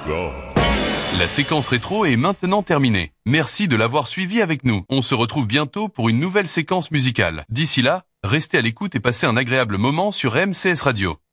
God. La séquence rétro est maintenant terminée. Merci de l'avoir suivi avec nous. On se retrouve bientôt pour une nouvelle séquence musicale. D'ici là, restez à l'écoute et passez un agréable moment sur MCS Radio.